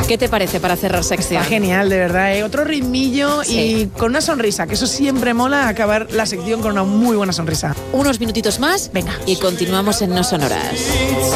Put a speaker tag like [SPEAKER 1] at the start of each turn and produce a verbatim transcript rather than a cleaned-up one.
[SPEAKER 1] ¿Qué te parece para cerrar sección?
[SPEAKER 2] Está genial, de verdad, ¿eh? Otro ritmillo sí. y con una sonrisa, que eso siempre mola, acabar la sección con una muy buena sonrisa.
[SPEAKER 1] Unos minutitos más.
[SPEAKER 2] Venga.
[SPEAKER 1] Y continuamos en No Sonoras.